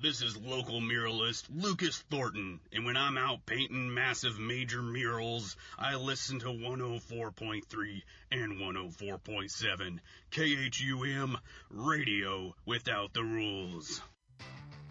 This is local muralist Lucas Thornton, and when I'm out painting massive major murals, I listen to 104.3 and 104.7 KHUM Radio without the rules.